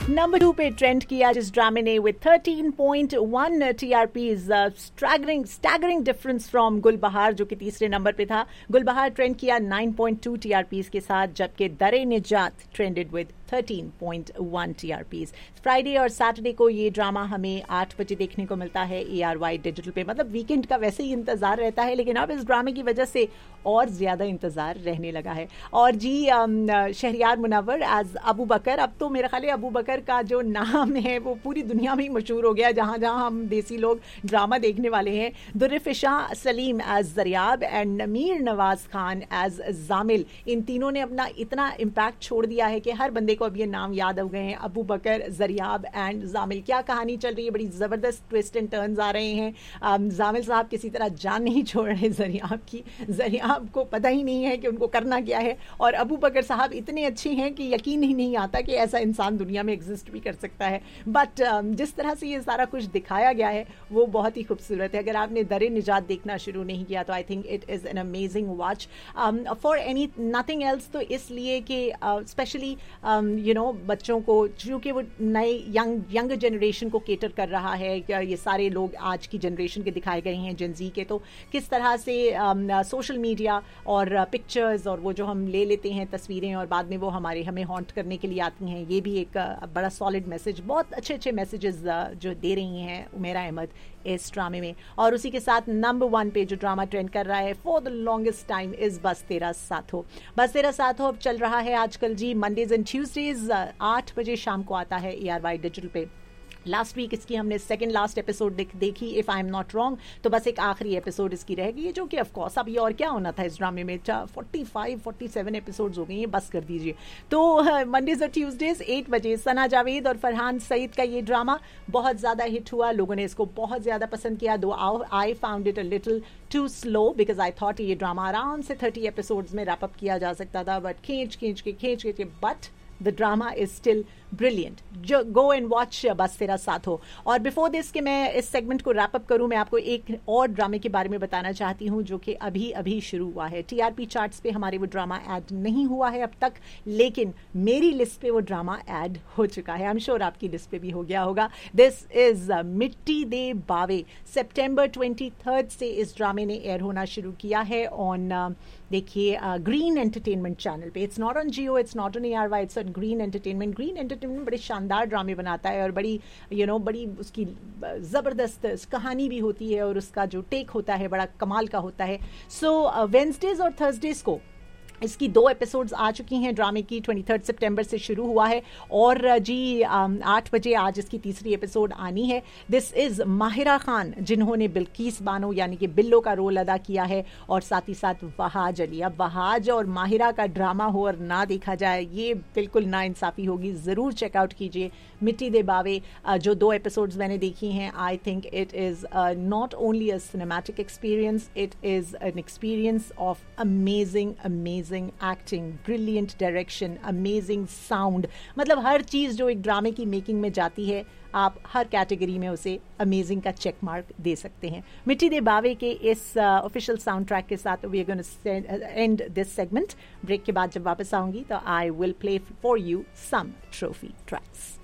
Number 2 पे trend किया जिस ड्रामे ने with 13.1 TRPs, staggering difference from गुलबहार जो कि तीसरे नंबर पे था. गुलबहार ट्रेंड किया 9.2 टीआरपीज के साथ, जबकि दरे निजात ट्रेंडेड विद 13.1 टीआरपीज. फ्राइडे और सैटरडे को ये ड्रामा हमें 8 बजे देखने को मिलता है ARY डिजिटल पे. मतलब वीकेंड का वैसे ही इंतजार रहता है, लेकिन अब इस ड्रामे की वजह से और ज्यादा इंतजार रहने लगा है. और जी शहरियार मुनव्वर एज अबू बकर, अब तो मेरा ख्याल है अबू बकर का जो नाम है वो पूरी दुनिया में ही मशहूर हो गया, जहाँ जहाँ हम देसी लोग ड्रामा देखने वाले हैं. दुर्रफिशा सलीम एज जरियाब एंड नमीर नवाज खान एज जामिल, इन तीनों ने अपना इतना इम्पैक्ट छोड़ दिया है कि हर बंदे को अब ये नाम याद हो गए हैं. अबू बकर, जरियाब एंड जामिल. क्या कहानी चल रही है, बड़ी ज़बरदस्त ट्विस्ट एंड टर्न्स आ रहे हैं. जामिल साहब किसी तरह जान नहीं छोड़ रहे जरियाब की. जरियाब को पता ही नहीं है कि उनको करना क्या है, और अबू बकर साहब इतने अच्छे हैं कि यकीन ही नहीं आता कि ऐसा इंसान दुनिया में एग्जिस्ट भी कर सकता है. बट जिस तरह से ये सारा कुछ दिखाया गया है वो बहुत ही खूबसूरत है. अगर आपने दरे निजात देखना शुरू नहीं किया तो I think it is an amazing watch for any nothing else. तो इसलिए कि स्पेशली बच्चों को, चूँकि वो नए यंग जनरेशन को केटर कर रहा है. ये सारे लोग आज की जनरेशन के दिखाए गए हैं, जेन ज़ी के. तो किस तरह से सोशल मीडिया और पिक्चर्स और वो जो हम ले लेते हैं तस्वीरें और बाद में वो हमें हॉन्ट करने के लिए आती हैं, ये भी एक बड़ा सॉलिड मैसेज, बहुत अच्छे मैसेजेस जो दे रही हैं उमेरा अहमद इस ड्रामे में. और उसी के साथ नंबर 1 पे जो ड्रामा ट्रेंड कर रहा है for the longest time is बस तेरा साथ हो. बस तेरा साथ हो अब चल रहा है आजकल जी मंडेज एंड ट्यूसडेज 8 बजे शाम को आता है ARY डिजिटल पे. लास्ट वीक इसकी हमने सेकंड लास्ट एपिसोड देखी if I am not wrong. तो बस एक आखिरी एपिसोड इसकी रहेगी, जो कि ऑफकोर्स अब ये और क्या होना था इस ड्रामे में. 45-47 एपिसोड्स हो गई हैं, बस कर दीजिए. तो मंडेज और ट्यूसडेज 8 बजे सना जावेद और फरहान सईद का ये ड्रामा बहुत ज़्यादा हिट हुआ. लोगों ने इसको बहुत ज़्यादा पसंद किया. दो I found it a little to slow because I thought ये ड्रामा आराम से 30 एपिसोड्स में रैप अप किया जा सकता था, बट खींच के but the drama is still brilliant. Go and watch बस तेरा साथ हो. और बिफोर दिस कि मैं इस सेगमेंट को रैप अप करूं, मैं आपको एक और ड्रामे के बारे में बताना चाहती हूं जो कि अभी शुरू हुआ है. TRP चार्ट्स पे हमारे वो ड्रामा ऐड नहीं हुआ है अब तक, लेकिन मेरी लिस्ट पे वो ड्रामा ऐड हो चुका है. आई एम श्योर आपकी लिस्ट पे भी हो गया होगा. दिस इज मिट्टी दे बावे. September 23 से इस ड्रामे ने एयर होना शुरू किया है ऑन, देखिए, ग्रीन एंटरटेनमेंट चैनल पे. It's not on Jio, it's not on ARY, it's on green entertainment. Green entertainment बड़े शानदार ड्रामे बनाता है और बड़ी बड़ी उसकी ज़बरदस्त कहानी भी होती है और उसका जो टेक होता है बड़ा कमाल का होता है. सो वेंसडेज और थर्सडेज को इसकी 2 एपिसोड्स आ चुकी हैं ड्रामे की. 23 सितंबर से शुरू हुआ है और जी 8 बजे आज इसकी तीसरी एपिसोड आनी है. दिस इज़ माहिरा खान जिन्होंने बिल्किस बानो यानी कि बिल्लो का रोल अदा किया है, और साथ ही साथ वहाज अली. अब वहाज और माहिरा का ड्रामा हो और ना देखा जाए ये बिल्कुल नाइंसाफ़ी होगी. ज़रूर चेकआउट कीजिए मिट्टी दे बावे. जो 2 एपिसोड्स मैंने देखी हैं, I think it is not only a cinematic experience, it is an experience of amazing acting, brilliant direction, amazing sound. मतलब हर चीज़ जो एक ड्रामे की मेकिंग में जाती है, आप हर कैटेगरी में उसे अमेजिंग का चेक मार्क दे सकते हैं. मिट्टी दे बावे के इस ऑफिशियल साउंड ट्रैक के साथ we are going to and this segment. Break के बाद जब वापस आऊंगी तो I will play for you some trophy tracks.